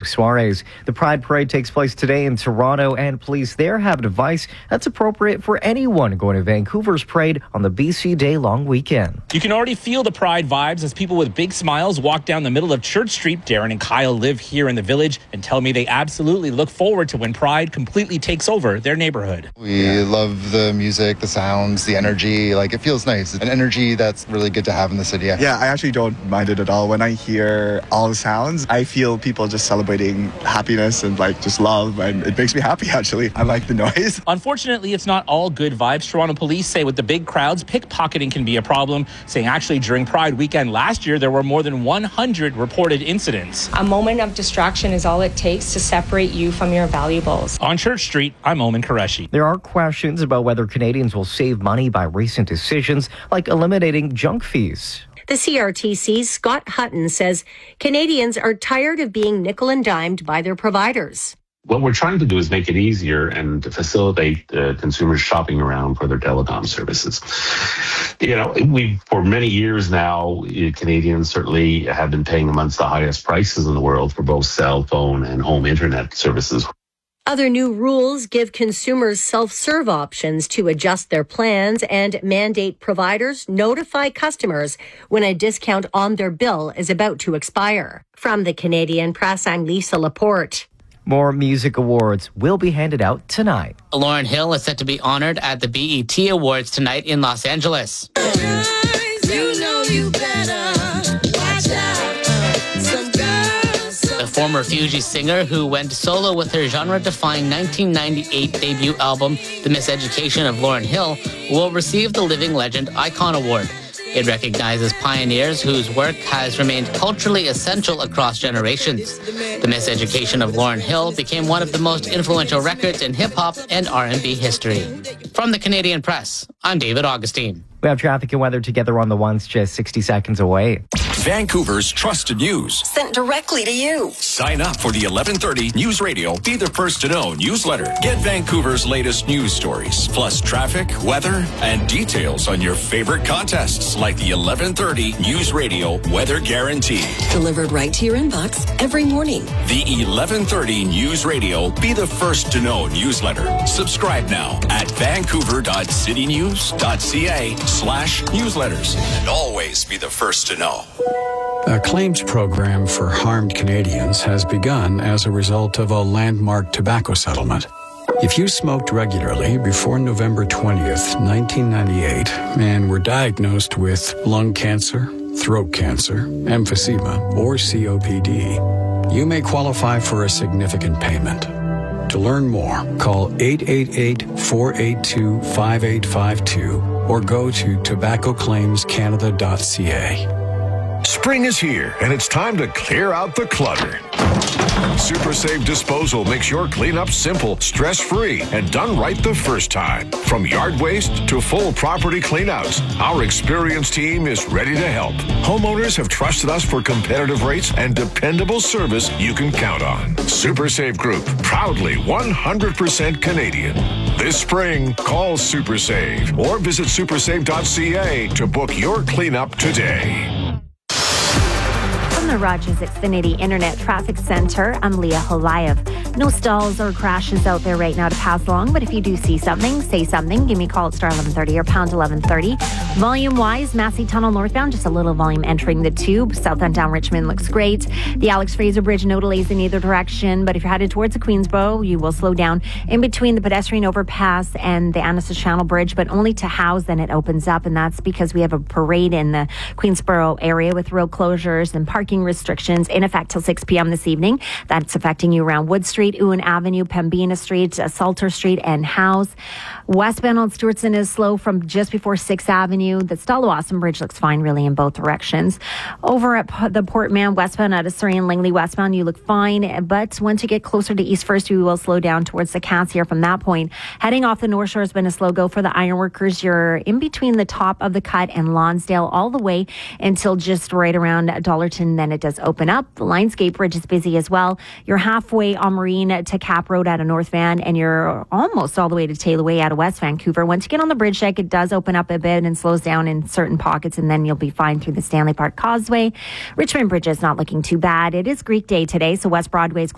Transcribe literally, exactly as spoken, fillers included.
Suarez. The Pride Parade takes place today in Toronto, and police there have advice that's appropriate for anyone going to Vancouver's parade on the B C Day long weekend. You can already feel the Pride vibes as people with big smiles walk down the middle of Church Street. Darren and Kyle live here in the village and tell me they absolutely look forward to when Pride completely takes over their neighborhood. We yeah. love the music, the sounds, the energy. Like, it feels nice. An energy that's really good to have in the city. Yeah, I actually don't mind it at all. When I hear all the sounds, I feel people just celebrating happiness and like just love, and it makes me happy actually. I like the noise. Unfortunately, it's not all good vibes. Toronto police say with the big crowds, pickpocketing can be a problem, saying actually during Pride weekend last year, there were more than one hundred reported incidents. A moment of distraction is all it takes to separate you from your valuables. On Church Street, I'm Omen Qureshi. There are questions about whether Canadians will save money by recent decisions like eliminating junk fees. The C R T C's Scott Hutton says Canadians are tired of being nickel and dimed by their providers. What we're trying to do is make it easier and to facilitate uh, consumers shopping around for their telecom services. You know, we for many years now, Canadians certainly have been paying amongst the highest prices in the world for both cell phone and home internet services. Other new rules give consumers self-serve options to adjust their plans and mandate providers notify customers when a discount on their bill is about to expire. From the Canadian Press, I'm Lisa Laporte. More music awards will be handed out tonight. Lauryn Hill is set to be honored at the B E T Awards tonight in Los Angeles. You know you better watch out. Some girls, some The former Fugees singer who went solo with her genre-defying nineteen ninety-eight debut album, The Miseducation of Lauryn Hill, will receive the Living Legend Icon Award. It recognizes pioneers whose work has remained culturally essential across generations. The Miseducation of Lauryn Hill became one of the most influential records in hip-hop and R and B history. From the Canadian Press, I'm David Augustine. We have traffic and weather together on the ones just sixty seconds away. Vancouver's trusted news. Sent directly to you. Sign up for the eleven thirty News Radio Be the First to Know newsletter. Get Vancouver's latest news stories, plus traffic, weather, and details on your favorite contests like the eleven thirty News Radio Weather Guarantee. Delivered right to your inbox every morning. The eleven thirty News Radio Be the First to Know newsletter. Subscribe now at vancouver.citynews.ca slash newsletters. And always be the first to know. A claims program for harmed Canadians has begun as a result of a landmark tobacco settlement. If you smoked regularly before November twentieth, nineteen ninety-eight, and were diagnosed with lung cancer, throat cancer, emphysema, or C O P D, you may qualify for a significant payment. To learn more, call eight eight eight, four eight two, five eight five two or go to tobacco claims canada dot c a. Spring is here, and it's time to clear out the clutter. Super Save Disposal makes your cleanup simple, stress-free, and done right the first time. From yard waste to full property cleanouts, our experienced team is ready to help. Homeowners have trusted us for competitive rates and dependable service you can count on. Super Save Group, proudly one hundred percent Canadian. This spring, call Super Save or visit super save dot c a to book your cleanup today. From the Rogers Xfinity Internet Traffic Center, I'm Leah Holayev. No stalls or crashes out there right now to pass along, but if you do see something, say something. Give me a call at star eleven thirty or pound eleven thirty. Volume-wise, Massey Tunnel northbound, just a little volume entering the tube. Southbound down Richmond looks great. The Alex Fraser Bridge, no delays in either direction, but if you're headed towards the Queensboro, you will slow down in between the pedestrian overpass and the Annacis Channel Bridge, but only to House, then it opens up, and that's because we have a parade in the Queensboro area with road closures and parking restrictions in effect till six p.m. this evening. That's affecting you around Wood Street, Ewan Avenue, Pembina Street, Salter Street, and House. Westbound on Stewartson is slow from just before sixth Avenue. The Stella-Wasson Bridge looks fine really in both directions. Over at the Portman westbound out of Surrey and Langley westbound, you look fine, but once you get closer to East First, you will slow down towards the Cassiar from that point. Heading off the North Shore has been a slow go for the ironworkers. You're in between the top of the cut and Lonsdale all the way until just right around Dollarton, then it does open up. The Lionsgate Bridge is busy as well. You're halfway on Marine to Cap Road out of North Van, and you're almost all the way to Taylor Way out of West Vancouver. Once you get on the bridge deck, it does open up a bit and slows down in certain pockets, and then you'll be fine through the Stanley Park Causeway. Richmond Bridge is not looking too bad. It is Greek Day today, so West Broadway's